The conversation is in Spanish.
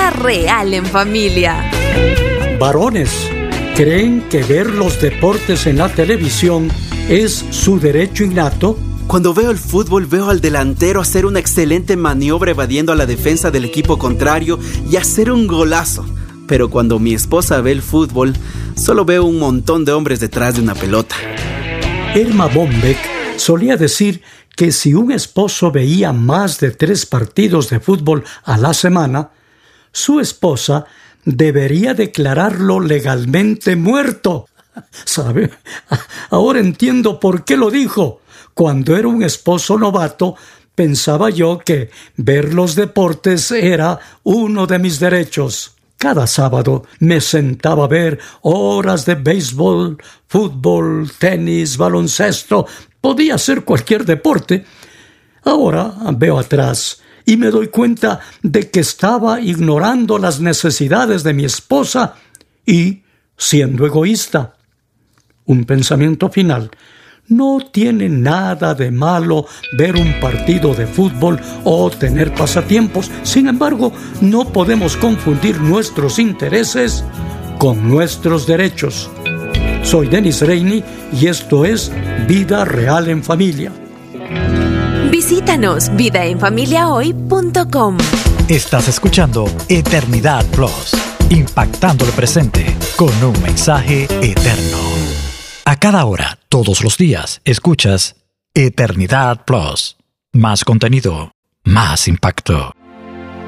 Vida real en familia. Varones, ¿creen que ver los deportes en la televisión es su derecho innato? Cuando veo el fútbol, veo al delantero hacer una excelente maniobra evadiendo a la defensa del equipo contrario y hacer un golazo. Pero cuando mi esposa ve el fútbol, solo veo un montón de hombres detrás de una pelota. Erma Bombeck solía decir que si un esposo veía más de 3 partidos de fútbol a la semana, su esposa debería declararlo legalmente muerto. ¿Sabe? Ahora entiendo por qué lo dijo. Cuando era un esposo novato, pensaba yo que ver los deportes era uno de mis derechos. Cada sábado me sentaba a ver horas de béisbol, fútbol, tenis, baloncesto. Podía ser cualquier deporte. Ahora veo atrás y me doy cuenta de que estaba ignorando las necesidades de mi esposa y siendo egoísta. Un pensamiento final. No tiene nada de malo ver un partido de fútbol o tener pasatiempos. Sin embargo, no podemos confundir nuestros intereses con nuestros derechos. Soy Denis Reini y esto es Vida Real en Familia. Visítanos vidaenfamiliahoy.com. Estás escuchando Eternidad Plus, impactando el presente con un mensaje eterno. A cada hora, todos los días, escuchas Eternidad Plus. Más contenido, más impacto.